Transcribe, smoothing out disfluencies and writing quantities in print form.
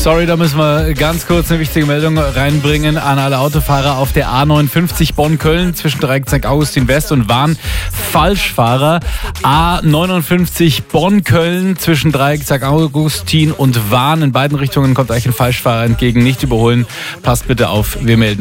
Sorry, da müssen wir ganz kurz eine wichtige Meldung reinbringen an alle Autofahrer auf der A59 Bonn-Köln zwischen Dreieck St. Augustin West und Wahn. Falschfahrer. A59 Bonn-Köln zwischen Dreieck St. Augustin und Wahn. In beiden Richtungen kommt euch ein Falschfahrer entgegen. Nicht überholen. Passt bitte auf, wir melden.